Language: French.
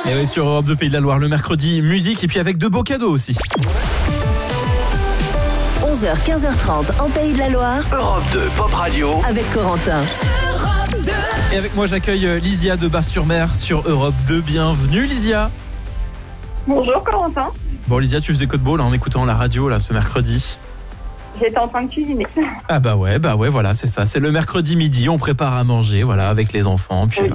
Et oui, sur Europe 2 Pays de la Loire, le mercredi, musique et puis avec de beaux cadeaux aussi. 11h, 15h30 en Pays de la Loire. Europe 2 Pop Radio. Avec Corentin. Et avec moi, j'accueille Lysia de Bas-sur-Mer sur Europe 2. Bienvenue Lysia. Bonjour Corentin. Bon Lysia, tu faisais quoi de beau là en écoutant la radio là ce mercredi? J'étais en train de cuisiner. Ah bah ouais, voilà, c'est ça. C'est le mercredi midi, on prépare à manger, voilà, avec les enfants. Puis